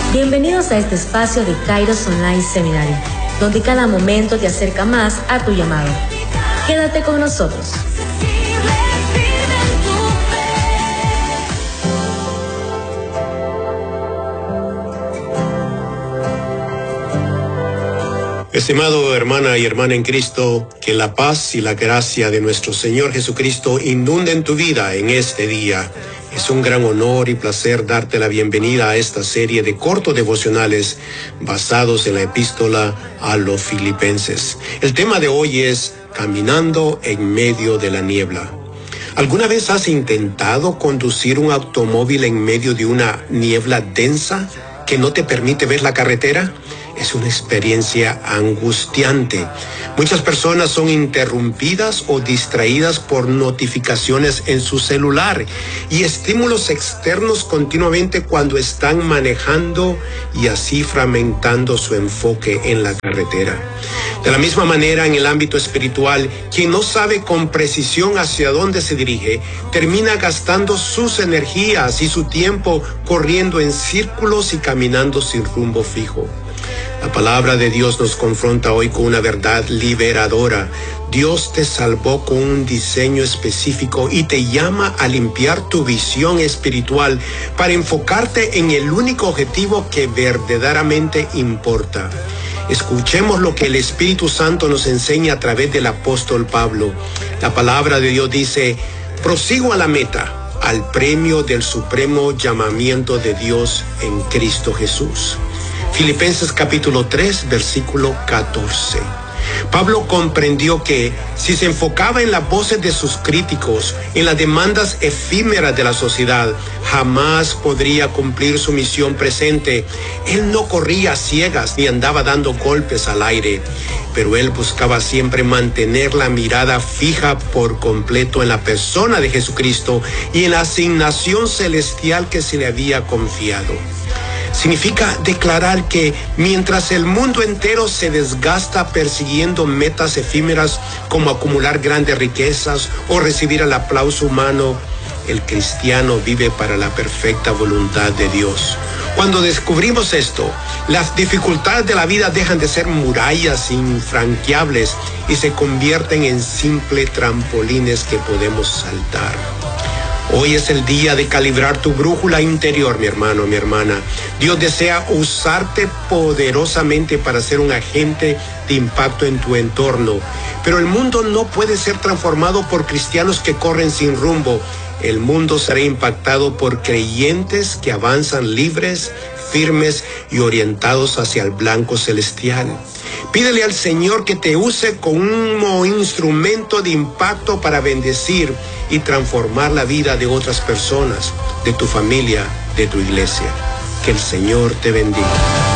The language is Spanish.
Bienvenidos a este espacio de Kairos Online Seminario, donde cada momento te acerca más a tu llamado. Quédate con nosotros. Estimado hermana y hermana en Cristo, que la paz y la gracia de nuestro Señor Jesucristo inunden tu vida en este día. Es un gran honor y placer darte la bienvenida a esta serie de cortos devocionales basados en la epístola a los Filipenses. El tema de hoy es Caminando en medio de la niebla. ¿Alguna vez has intentado conducir un automóvil en medio de una niebla densa que no te permite ver la carretera? Es una experiencia angustiante. Muchas personas son interrumpidas o distraídas por notificaciones en su celular y estímulos externos continuamente cuando están manejando y así fragmentando su enfoque en la carretera. De la misma manera, en el ámbito espiritual, quien no sabe con precisión hacia dónde se dirige, termina gastando sus energías y su tiempo corriendo en círculos y caminando sin rumbo fijo. La palabra de Dios nos confronta hoy con una verdad liberadora. Dios te salvó con un diseño específico y te llama a limpiar tu visión espiritual para enfocarte en el único objetivo que verdaderamente importa. Escuchemos lo que el Espíritu Santo nos enseña a través del apóstol Pablo. La palabra de Dios dice: prosigo a la meta, al premio del supremo llamamiento de Dios en Cristo Jesús. Filipenses capítulo 3, versículo 14. Pablo comprendió que si se enfocaba en las voces de sus críticos, en las demandas efímeras de la sociedad, jamás podría cumplir su misión presente. Él no corría a ciegas ni andaba dando golpes al aire, pero él buscaba siempre mantener la mirada fija por completo en la persona de Jesucristo y en la asignación celestial que se le había confiado. Significa declarar que mientras el mundo entero se desgasta persiguiendo metas efímeras como acumular grandes riquezas o recibir el aplauso humano, el cristiano vive para la perfecta voluntad de Dios. Cuando descubrimos esto, las dificultades de la vida dejan de ser murallas infranqueables y se convierten en simples trampolines que podemos saltar. Hoy es el día de calibrar tu brújula interior, mi hermano, mi hermana. Dios desea usarte poderosamente para ser un agente de impacto en tu entorno. Pero el mundo no puede ser transformado por cristianos que corren sin rumbo. El mundo será impactado por creyentes que avanzan libres, firmes y orientados hacia el blanco celestial. Pídele al Señor que te use como instrumento de impacto para bendecir y transformar la vida de otras personas, de tu familia, de tu iglesia. Que el Señor te bendiga.